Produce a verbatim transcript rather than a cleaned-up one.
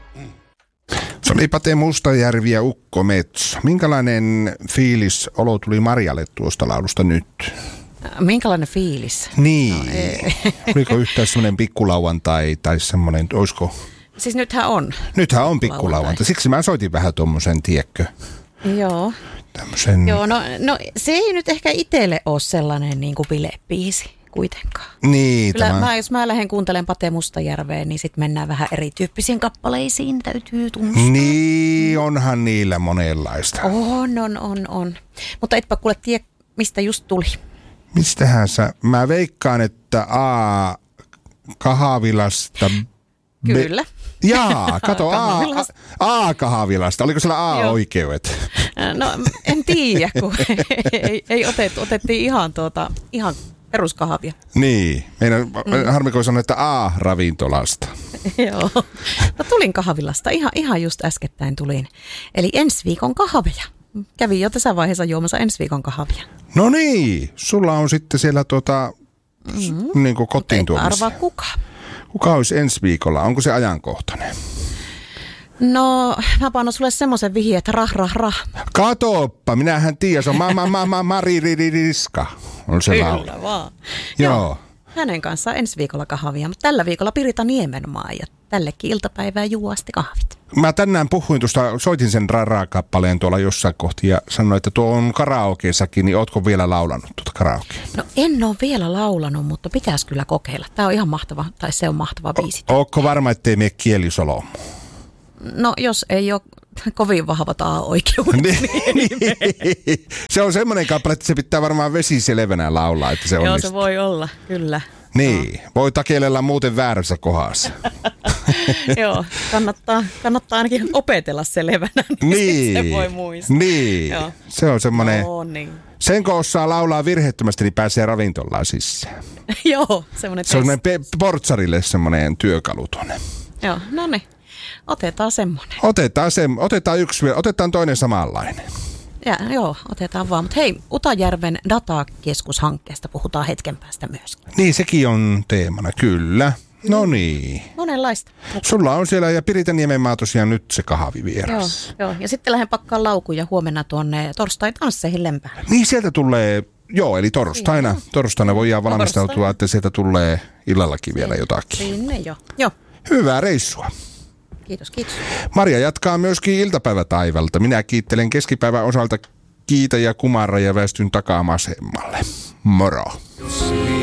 Se oli Pate Mustajärvi ja Ukko Metso. Minkälainen fiilis olo tuli Marjalle tuosta laulusta nyt? Minkälainen fiilis? Niin. No, ei. Oliko yhtään semmoinen pikkulauantai tai semmoinen, olisiko? Siis nythän on. Nythän on pikkulauantai. Siksi mä soitin vähän tuommoisen, tiekkö. Joo. Tämmöisen. Joo, no, no se ei nyt ehkä itselle ole sellainen niin kuin bilebiisi kuitenkaan. Niin. Kyllä tämä... mä, jos mä lähden kuuntelemaan Pate Mustajärveä, niin sitten mennään vähän erityyppisiin kappaleisiin, täytyy tunnustaa. Niin, onhan niillä monenlaista. On, on, on, on. Mutta etpä kuule tiedä, mistä just tuli. Mistähän sä? Mä veikkaan, että A. Kahvilasta. Kyllä. B... Jaa, kato, A. A. Kahvilasta. Oliko siellä A oikeudet? No en tiedä, kun ei, ei otettu. Otettiin ihan, tuota, ihan peruskahvia. Niin. Meidän mm. harmiko sanoi, että A-ravintolasta. Joo. No tulin kahvilasta. Ihan, ihan just äskettäin tulin. Eli ensi viikon kahveja. Kävin jo tässä vaiheessa juomassa ensi viikon kahvia. No niin. Sulla on sitten siellä tuota, mm-hmm. niin kuin kotiin tuomissa. Arvaa kuka. Kuka olisi ensi viikolla? Onko se ajankohtainen? No, mä panon sulle semmoisen vihje, että rah, rah, rah. Katoppa, minähän tiedän, se on ma, ma, ma, ma, Mariririska. On se laulu. Kyllä vaan. Joo. Joo. Hänen kanssaan ensi viikolla kahvia, mutta tällä viikolla Pirita Niemenmaa ja tällekin iltapäivää juosti kahvit. Mä tänään puhuin tuosta, soitin sen Rara-kappaleen tuolla jossain kohti ja sanoin, että tuo on karaokeessakin, niin ootko vielä laulanut tuota karaokea? No en ole vielä laulanut, mutta pitäisi kyllä kokeilla. Tää on ihan mahtava, tai se on mahtava biisi. O- ootko varma, ettei mene kielisoloon? No jos ei ole kovin vahvat A-oikeudet, niin se on semmoinen kappale, että se pitää varmaan vesiselvänä laulaa, että se onnistuu. Joo, se voi olla, kyllä. Niin, no. Voi takeilella muuten väärässä kohdassa. Joo, kannattaa, kannattaa ainakin opetella se levänä, niin, niin se voi muistaa. Niin, Joo. Se on semmoinen, no, niin. Sen kun osaa laulaa virheettömästi, niin pääsee ravintolaan sisään. Joo, semmoinen Se on semmoinen pe- portsarille semmoinen työkalu tuonne. Joo, no niin. Otetaan semmoinen. Otetaan, se, otetaan yksi vielä, otetaan toinen samanlainen. Ja, joo, otetaan vaan. Mutta hei, Utajärven datakeskushankkeesta puhutaan hetken päästä myös. Niin, sekin on teemana, kyllä. No niin. Monenlaista. Sulla on siellä ja Pirita Niemenmaa tosiaan nyt se kahvivieras. Joo, joo, ja sitten lähden pakkaan laukuja huomenna tuonne torstai-tansseihin Lempäälle. Niin, sieltä tulee, joo, eli torstaina. Siinä. Torstaina voidaan valmistautua, torstaina. Että sieltä tulee illallakin vielä jotakin. Sinne jo, joo. Hyvää reissua. Kiitos, kiitos. Maria jatkaa myöskin iltapäivätaivalta. Minä kiittelen keskipäivän osalta Kiitä ja Kumara ja väistyn takamasemmalle. Moro.